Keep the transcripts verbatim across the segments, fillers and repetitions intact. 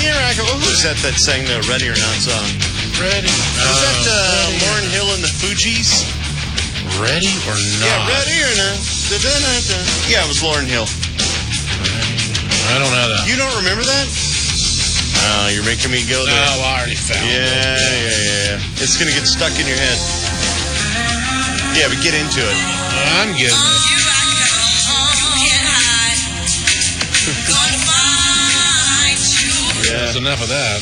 interactive. Who was that that sang the Ready or Not song? Ready. Was that uh, Lauryn Hill and the Fugees? Ready or Not? Yeah, Ready or Not. Da-da-da-da. Yeah, it was Lauryn Hill. I don't know that. You don't remember that? Oh, you're making me go there. No, I already found yeah, it. Yeah, yeah, yeah. It's going to get stuck in your head. Yeah, but get into it. I'm getting it. Yeah. That's enough of that.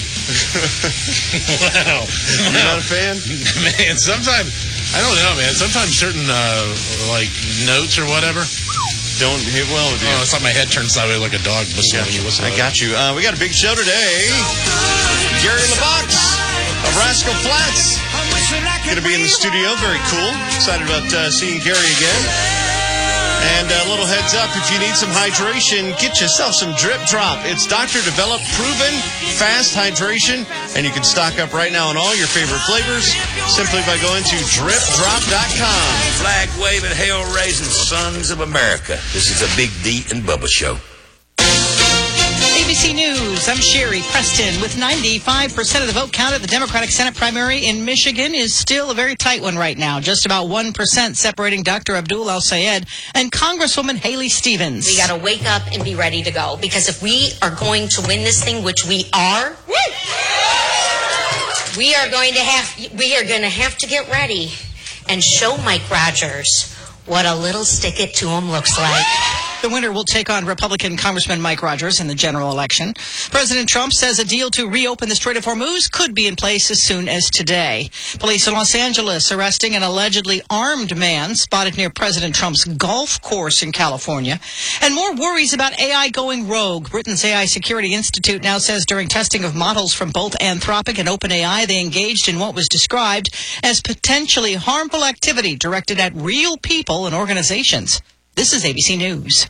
Wow. You're not a fan? Man, sometimes, I don't know, man. Sometimes certain, uh, like, notes or whatever don't hit well with you. Oh, it's like my head turns sideways like a dog whistling. You I got you. Uh, we got a big show today. Gary in the Box of Rascal Flatts. Going to be in the studio. Very cool. Excited about uh, seeing Gary again. And a little heads up, if you need some hydration, get yourself some Drip Drop. It's doctor-developed, proven, fast hydration, and you can stock up right now on all your favorite flavors simply by going to drip drop dot com. Flag-waving, hail-raising sons of America. This is a Big D and Bubba show. A B C News, I'm Sherry Preston. With ninety-five percent of the vote counted, the Democratic Senate primary in Michigan is still a very tight one right now. Just about one percent separating Doctor Abdul El-Sayed and Congresswoman Haley Stevens. We got to wake up and be ready to go. Because if we are going to win this thing, which we are, we are going to have, we are going to have to get ready and show Mike Rogers what a little stick it to him looks like. The winner will take on Republican Congressman Mike Rogers in the general election. President Trump says a deal to reopen the Strait of Hormuz could be in place as soon as today. Police in Los Angeles arresting an allegedly armed man spotted near President Trump's golf course in California. And more worries about A I going rogue. Britain's A I Security Institute now says during testing of models from both Anthropic and OpenAI, they engaged in what was described as potentially harmful activity directed at real people and organizations. This is A B C News.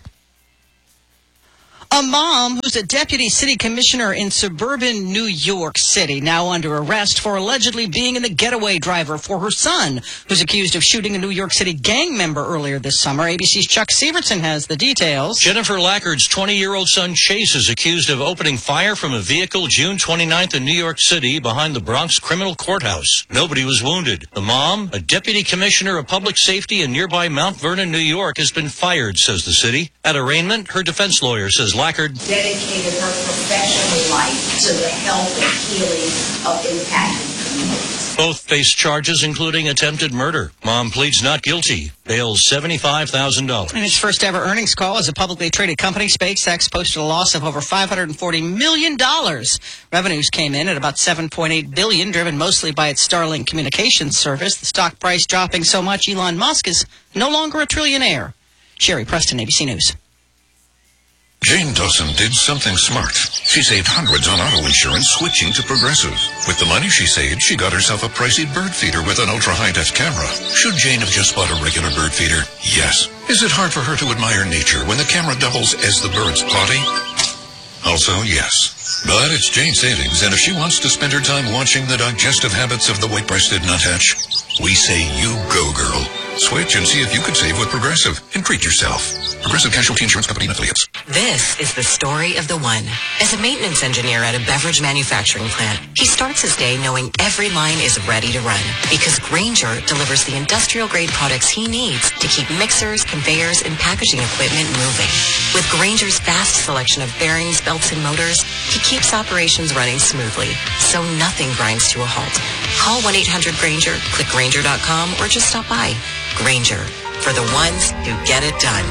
A mom who's a deputy city commissioner in suburban New York City now under arrest for allegedly being in the getaway driver for her son, who's accused of shooting a New York City gang member earlier this summer. A B C's Chuck Severson has the details. Jennifer Lackard's twenty-year-old son Chase is accused of opening fire from a vehicle June twenty-ninth in New York City behind the Bronx Criminal Courthouse. Nobody was wounded. The mom, a deputy commissioner of public safety in nearby Mount Vernon, New York, has been fired, says the city. At arraignment, her defense lawyer says Lackard dedicated her professional life to the health and healing of impacted communities. Both face charges, including attempted murder. Mom pleads not guilty. Bails seventy-five thousand dollars. In its first ever earnings call as a publicly traded company, SpaceX posted a loss of over five hundred forty million dollars. Revenues came in at about seven point eight billion dollars, driven mostly by its Starlink communications service. The stock price dropping so much, Elon Musk is no longer a trillionaire. Sherry Preston, A B C News. Jane Dawson did something smart. She saved hundreds on auto insurance switching to Progressive. With the money she saved, she got herself a pricey bird feeder with an ultra-high-def camera. Should Jane have just bought a regular bird feeder? Yes. Is it hard for her to admire nature when the camera doubles as the bird's potty? Also, yes. But it's Jane savings, and if she wants to spend her time watching the digestive habits of the white-breasted nuthatch, we say you go, girl. Switch and see if you could save with Progressive and treat yourself. Progressive Casualty Insurance Company and Affiliates. This is the story of the one. As a maintenance engineer at a beverage manufacturing plant, he starts his day knowing every line is ready to run because Grainger delivers the industrial-grade products he needs to keep mixers, conveyors, and packaging equipment moving. With Grainger's vast selection of bearings, belts, and motors, he keeps operations running smoothly, so nothing grinds to a halt. Call one eight hundred Grainger, click Grainger dot com, or just stop by. Grainger, for the ones who get it done.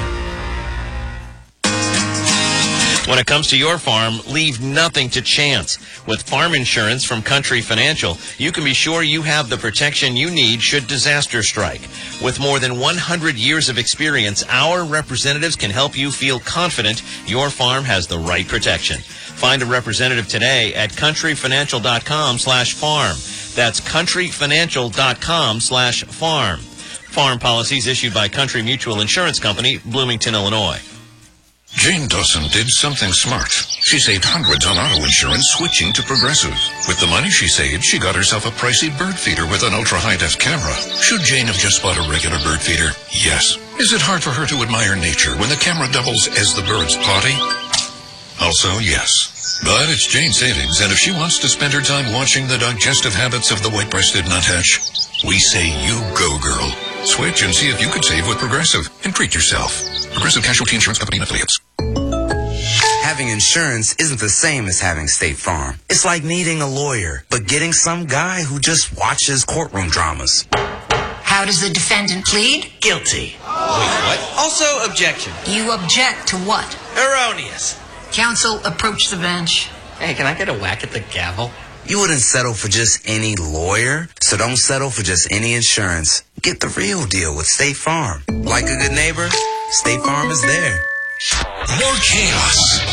When it comes to your farm, leave nothing to chance. With farm insurance from Country Financial, you can be sure you have the protection you need should disaster strike. With more than one hundred years of experience, our representatives can help you feel confident your farm has the right protection. Find a representative today at country financial dot com slash farm. That's country financial dot com slash farm. Farm policies issued by Country Mutual Insurance Company, Bloomington, Illinois. Jane Dawson did something smart. She saved hundreds on auto insurance switching to Progressive. With the money she saved, she got herself a pricey bird feeder with an ultra-high-def camera. Should Jane have just bought a regular bird feeder? Yes. Is it hard for her to admire nature when the camera doubles as the bird's potty? Also, yes. But it's Jane Savings, and if she wants to spend her time watching the digestive habits of the white-breasted nuthatch, we say you go, girl. Switch and see if you could save with Progressive and treat yourself. Progressive Casualty Insurance Company and Affiliates. Having insurance isn't the same as having State Farm. It's like needing a lawyer, but getting some guy who just watches courtroom dramas. How does the defendant plead? Guilty. Wait, what? Also, objection. You object to what? Erroneous. Counsel, approach the bench. Hey, can I get a whack at the gavel? You wouldn't settle for just any lawyer, so don't settle for just any insurance. Get the real deal with State Farm. Like a good neighbor, State Farm is there. More chaos.